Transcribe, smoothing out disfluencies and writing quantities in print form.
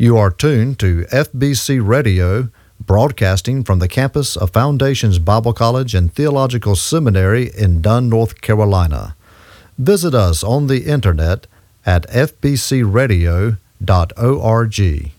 You are tuned to FBC Radio, broadcasting from the campus of Foundations Bible College and Theological Seminary in Dunn, North Carolina. Visit us on the internet at fbcradio.org.